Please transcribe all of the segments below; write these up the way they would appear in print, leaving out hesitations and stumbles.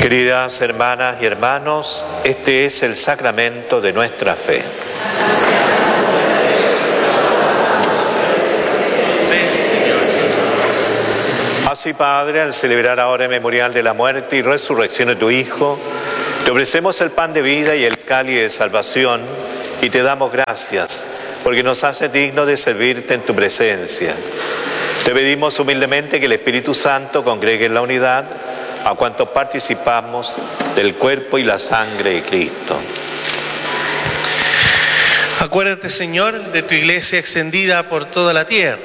Queridas hermanas y hermanos, este es el sacramento de nuestra fe. Así, Padre, al celebrar ahora el memorial de la muerte y resurrección de tu Hijo, te ofrecemos el pan de vida y el cáliz de salvación y te damos gracias porque nos haces dignos de servirte en tu presencia. Te pedimos humildemente que el Espíritu Santo congregue en la unidad a cuantos participamos del cuerpo y la sangre de Cristo. Acuérdate, Señor, de tu iglesia extendida por toda la tierra.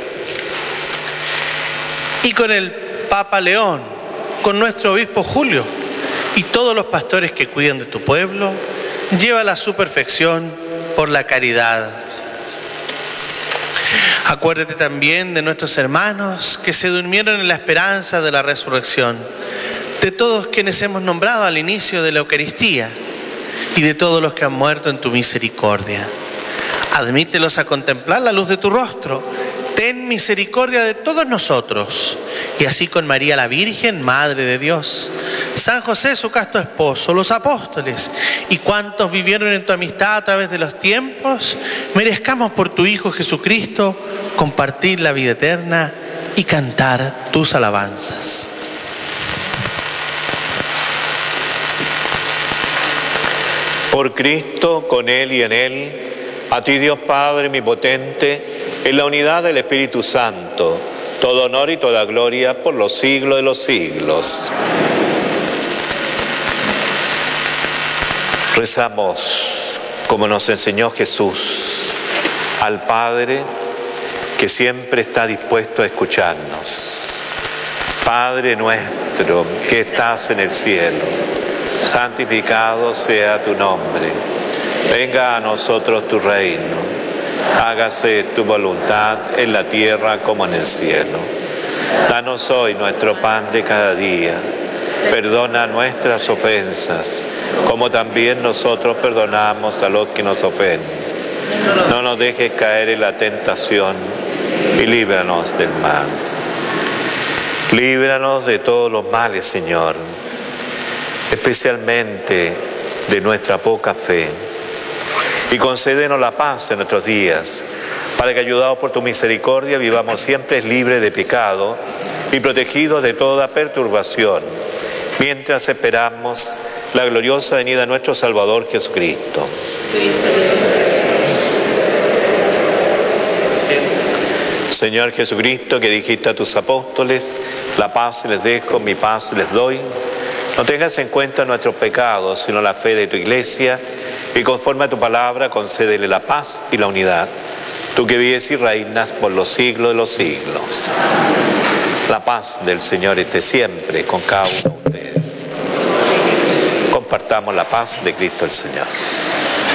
Y con el Papa León, con nuestro obispo Julio y todos los pastores que cuidan de tu pueblo, llévala a su perfección por la caridad. Acuérdate también de nuestros hermanos que se durmieron en la esperanza de la resurrección, de todos quienes hemos nombrado al inicio de la Eucaristía y de todos los que han muerto en tu misericordia. Admítelos a contemplar la luz de tu rostro. Ten misericordia de todos nosotros, y así con María la Virgen, Madre de Dios, San José, su casto esposo, los apóstoles y cuantos vivieron en tu amistad a través de los tiempos, merezcamos por tu Hijo Jesucristo compartir la vida eterna y cantar tus alabanzas. Por Cristo, con Él y en Él, a ti Dios Padre omnipotente, en la unidad del Espíritu Santo, todo honor y toda gloria por los siglos de los siglos. Rezamos, como nos enseñó Jesús, al Padre que siempre está dispuesto a escucharnos. Padre nuestro que estás en el cielo, santificado sea tu nombre. Venga a nosotros tu reino. Hágase tu voluntad en la tierra como en el cielo. Danos hoy nuestro pan de cada día. Perdona nuestras ofensas, como también nosotros perdonamos a los que nos ofenden. No nos dejes caer en la tentación y líbranos del mal. Líbranos de todos los males, Señor, especialmente de nuestra poca fe. Y concédenos la paz en nuestros días, para que, ayudados por tu misericordia, vivamos siempre libres de pecado y protegidos de toda perturbación, mientras esperamos la gloriosa venida de nuestro Salvador Jesucristo. Señor Jesucristo, que dijiste a tus apóstoles, la paz les dejo, mi paz les doy, no tengas en cuenta nuestros pecados, sino la fe de tu iglesia, y conforme a tu palabra, concédele la paz y la unidad, tú que vives y reinas por los siglos de los siglos. La paz del Señor esté siempre con cada uno de ustedes. Compartamos la paz de Cristo el Señor.